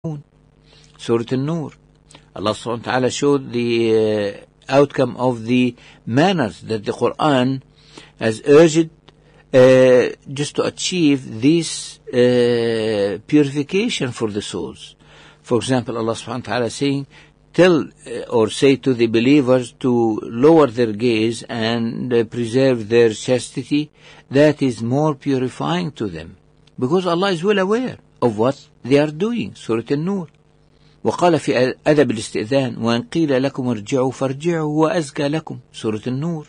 Surah An-Nur. Allah subhanahu wa ta'ala showed the outcome of the manners that the Quran has urged just to achieve this purification for the souls. For example, Allah subhanahu wa ta'ala saying, tell or say to the believers to lower their gaze and preserve their chastity. That is more purifying to them, because Allah is well aware of what they are doing. Surah An-Nur. وقال في أدب الاستئذان وإن قيل لكم ارجعوا فارجعوا هو أزكى لكم. Surah An-Nur.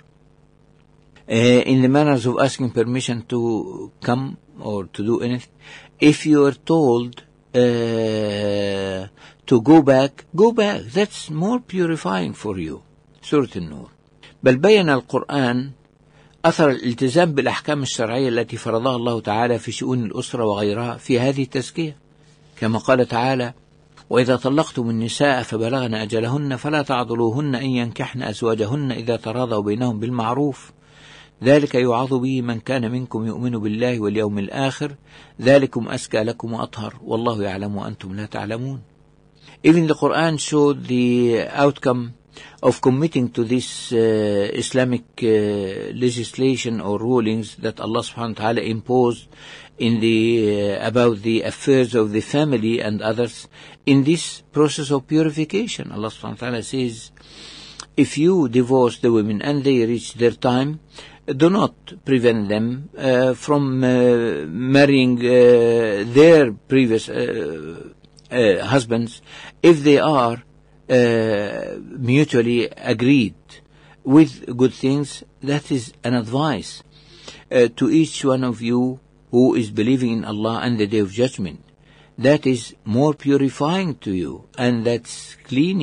In the manners of asking permission to come or to do anything, if you are told to go back, go back. That's more purifying for you. Surah An-Nur. بل بين القرآن أثر الالتزام بالأحكام الشرعية التي فرضها الله تعالى في شؤون الأسرة وغيرها في هذه التزكية، كما قال تعالى: وإذا طلقتم النساء فبلغن أجلهن فلا تعضلوهن أن ينكحن أزواجهن إذا تراضوا بينهم بالمعروف ذلك يوعظ به من كان منكم يؤمن بالله واليوم الآخر ذلكم أزكى لكم وأطهر والله يعلم وأنتم لا تعلمون. Even the Quran showed the outcome of committing to this Islamic legislation or rulings that Allah subhanahu wa ta'ala imposed in the about the affairs of the family and others in this process of purification. Allah subhanahu wa ta'ala says, if you divorce the women and they reach their time, do not prevent them from marrying their previous husbands if they are mutually agreed with good things. That is an advice to each one of you who is believing in Allah and the Day of Judgment. That is more purifying to you, and that's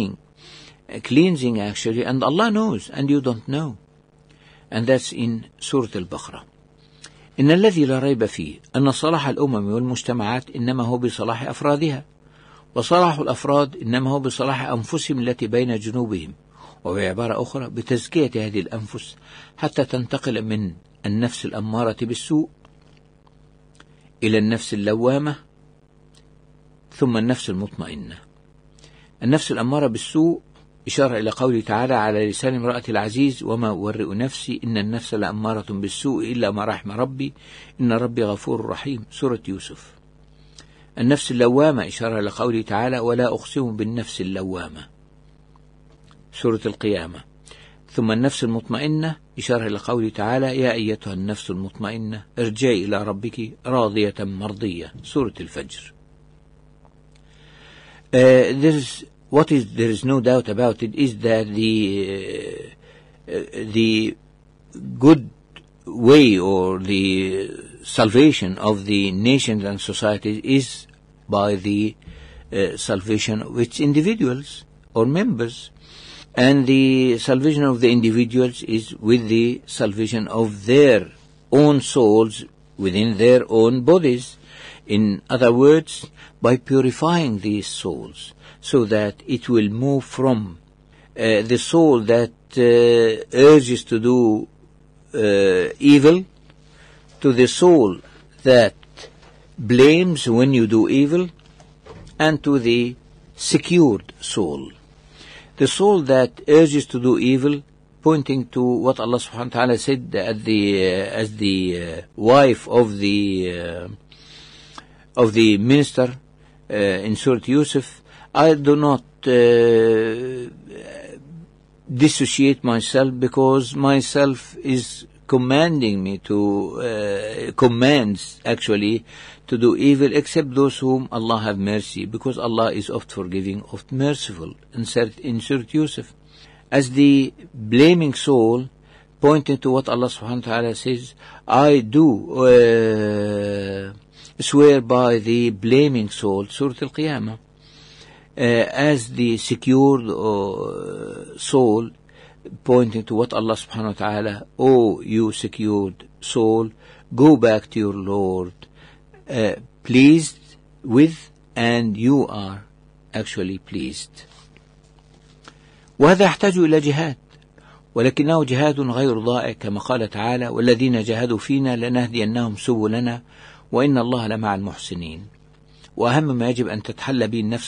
cleansing actually, and Allah knows and you don't know. And that's in Surah Al-Baqarah. إن الذي لا ريب فيه أن صلاح الأمم والمجتمعات إنما هو بصلاح أفرادها، وصلاح الأفراد إنما هو بصلاح أنفسهم التي بين جنوبهم، وبعبارة أخرى بتزكية هذه الأنفس حتى تنتقل من النفس الأمارة بالسوء إلى النفس اللوامة ثم النفس المطمئنة. النفس الأمارة بالسوء إشارة إلى قوله تعالى على لسان امرأة العزيز: وما أبرئ نفسي إن النفس لأمارة بالسوء إلا ما رحم ربي إن ربي غفور رحيم. سورة يوسف. النفس اللوامة إشارة إلى قوله تعالى: ولا أقسم بالنفس اللوامة. سورة القيامة. ثم النفس المطمئنة إشارة إلى قوله تعالى: يا أيتها النفس المطمئنة ارجعي إلى ربك راضية مرضية. سورة الفجر. There is no doubt about it is that the good way or the salvation of the nations and societies is by the salvation of its individuals or members, and the salvation of the individuals is with the salvation of their own souls within their own bodies. In other words, by purifying these souls, so that it will move from the soul that urges to do evil to the soul that blames when you do evil, and to the secured soul. The soul that urges to do evil, pointing to what Allah subhanahu wa ta'ala said as the wife of the minister in Surah Yusuf: I do not dissociate myself, because myself is commanding me to commands actually to do evil, except those whom Allah have mercy, because Allah is oft forgiving, oft merciful. In Surah Yusuf, as the blaming soul, pointing to what Allah subhanahu wa ta'ala says: I do swear by the blaming soul. Surah Al-Qiyamah. As the secured soul, pointing to what Allah subhanahu wa ta'ala: oh, you secured soul, go back to your Lord, pleased with, and you are actually pleased. وهذا يحتاج إلى جهاد، ولكنه جهاد غير ضائع، كما قال تعالى: والذين جاهدوا فينا لنهدينهم سبلنا وإن الله لمع المحسنين. وأهم ما يجب أن تتحلى به النفس